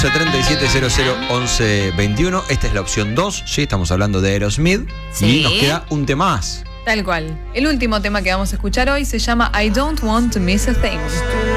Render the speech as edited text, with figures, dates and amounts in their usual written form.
11 37 00 11 21. Esta es la opción 2. Sí, estamos hablando de Aerosmith. Sí. Y nos queda un tema más. Tal cual. El último tema que vamos a escuchar hoy se llama I Don't Want to Miss a Thing.